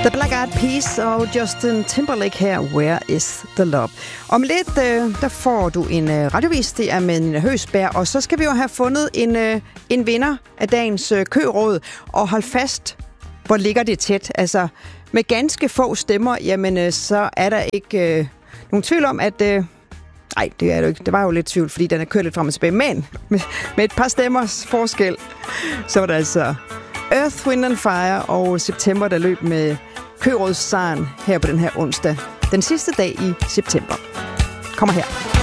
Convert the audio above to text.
The Black Eyed Peas og Justin Timberlake her, Where is the Love? Om lidt, der får du en radiovis, det er med Nina Høgsberg, og så skal vi jo have fundet en vinder af dagens køråd, og hold fast, hvor ligger det tæt. Altså, med ganske få stemmer, jamen, så er der ikke nogen tvivl om, at... Nej, det er det ikke. Det var jo lidt tvivl, fordi den er kørt lidt frem og tilbage, men med et par stemmers forskel, så var det altså Earth, Wind and Fire og September, der løb med kørådssejren her på den her onsdag. Den sidste dag i september. Kommer her.